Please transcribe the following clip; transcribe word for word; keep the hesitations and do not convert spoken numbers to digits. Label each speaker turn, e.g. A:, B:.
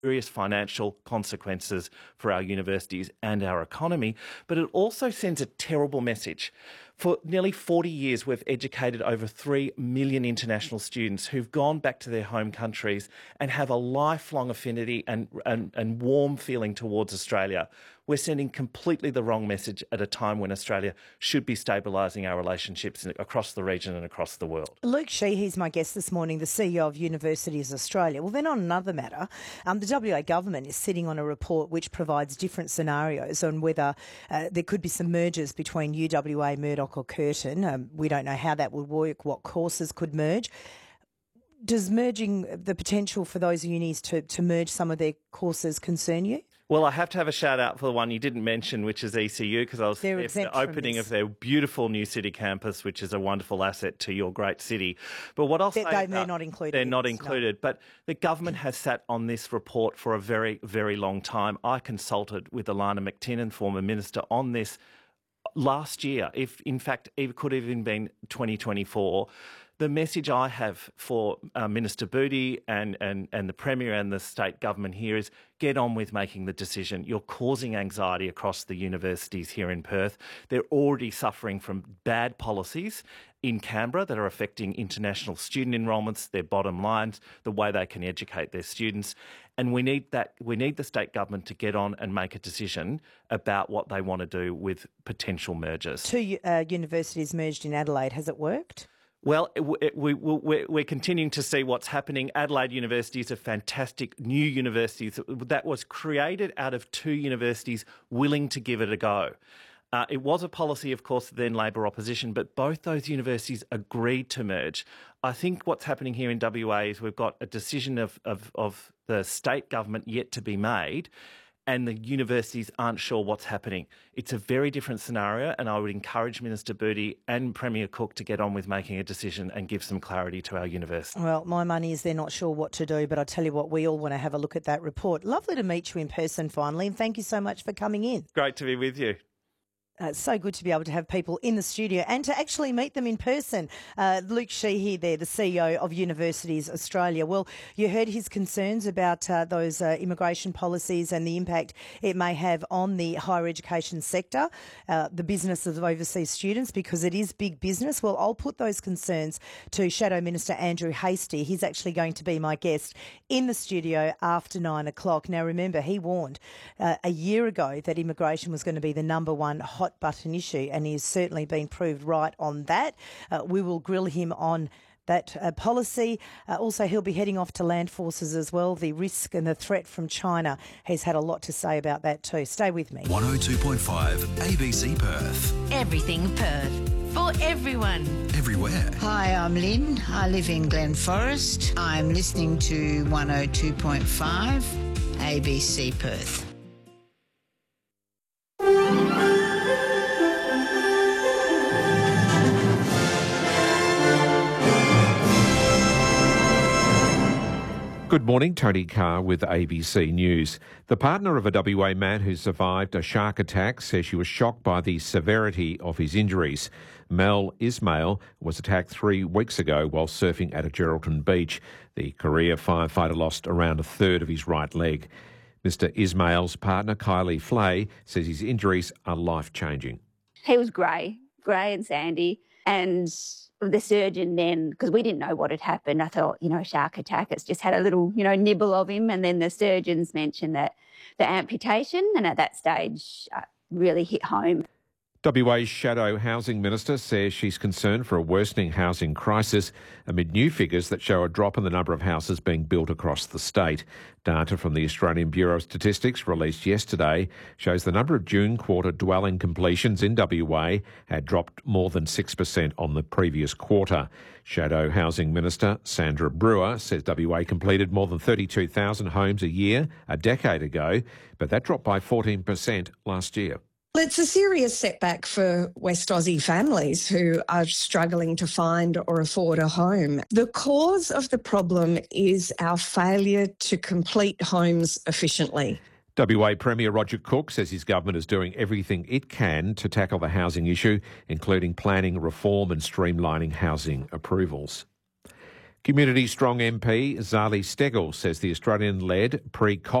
A: serious financial consequences for our universities and our economy, but it also sends a terrible message. For nearly forty years, we've educated over three million international students who've gone back to their home countries and have a lifelong affinity and, and, and warm feeling towards Australia. We're sending completely the wrong message at a time when Australia should be stabilising our relationships across the region and across the world.
B: Luke Sheehy's my guest this morning, the C E O of Universities Australia. Well, then on another matter, um, the W A government is sitting on a report which provides different scenarios on whether uh, there could be some mergers between U W A, Murdoch or Curtin. Um, we don't know how that would work, what courses could merge. Does merging, the potential for those unis to, to merge some of their courses concern you?
A: Well, I have to have a shout out for the one you didn't mention, which is E C U, because I was
B: They're
A: there for the opening of their beautiful new city campus, which is a wonderful asset to your great city. But what I'll
B: they're,
A: say...
B: They're not included.
A: They're not included. No. But the government has sat on this report for a very, very long time. I consulted with Alana McTinnon, former minister, on this last year. If, in fact, it could have even been twenty twenty-four. The message I have for uh, Minister Booty and, and, and the Premier and the state government here is get on with making the decision. You're causing anxiety across the universities here in Perth. They're already suffering from bad policies in Canberra that are affecting international student enrolments, their bottom lines, the way they can educate their students. And we need that. We need the state government to get on and make a decision about what they want to do with potential mergers.
B: Two uh, universities merged in Adelaide. Has it worked?
A: Well, it, we, we, we're continuing to see what's happening. Adelaide University is a fantastic new university that was created out of two universities willing to give it a go. Uh, it was a policy, of course, then Labor opposition, but both those universities agreed to merge. I think what's happening here in W A is we've got a decision of, of, of the state government yet to be made, and the universities aren't sure what's happening. It's a very different scenario, and I would encourage Minister Booty and Premier Cook to get on with making a decision and give some clarity to our university.
B: Well, my money is they're not sure what to do, but I tell you what, we all want to have a look at that report. Lovely to meet you in person finally, and thank you so much for coming in.
A: Great to be with you.
B: Uh, it's so good to be able to have people in the studio and to actually meet them in person. Uh, Luke Sheehy there, the C E O of Universities Australia. Well, you heard his concerns about uh, those uh, immigration policies and the impact it may have on the higher education sector, uh, the business of overseas students, because it is big business. Well, I'll put those concerns to Shadow Minister Andrew Hastie. He's actually going to be my guest in the studio after nine o'clock. Now, remember, he warned uh, a year ago that immigration was going to be the number one hot button issue, and he's certainly been proved right on that. Uh, we will grill him on that uh, policy. Uh, also, he'll be heading off to land forces as well. The risk and the threat from China. He's had a lot to say about that too. Stay with me.
C: one oh two point five A B C Perth.
D: Everything Perth. For everyone.
C: Everywhere.
E: Hi, I'm Lynn. I live in Glen Forest. I'm listening to one oh two point five A B C Perth.
F: Good morning, Tony Carr with A B C News. The partner of a W A man who survived a shark attack says she was shocked by the severity of his injuries. Mel Ismail was attacked three weeks ago while surfing at a Geraldton beach. The Korea firefighter lost around a third of his right leg. Mister Ismail's partner, Kylie Flay, says his injuries are life-changing.
G: He was grey, grey and sandy, and the surgeon then, because we didn't know what had happened, I thought, you know, shark attack, it's just had a little, you know, nibble of him. And then the surgeons mentioned that the amputation, and at that stage uh, really hit home.
F: W A's Shadow Housing Minister says she's concerned for a worsening housing crisis amid new figures that show a drop in the number of houses being built across the state. Data from the Australian Bureau of Statistics released yesterday shows the number of June quarter dwelling completions in W A had dropped more than six percent on the previous quarter. Shadow Housing Minister Sandra Brewer says W A completed more than thirty-two thousand homes a year a decade ago, but that dropped by fourteen percent last year.
H: Well, it's a serious setback for West Aussie families who are struggling to find or afford a home. The cause of the problem is our failure to complete homes efficiently.
F: W A Premier Roger Cook says his government is doing everything it can to tackle the housing issue, including planning reform and streamlining housing approvals. Community Strong M P Zali Steggall says the Australian-led pre-COP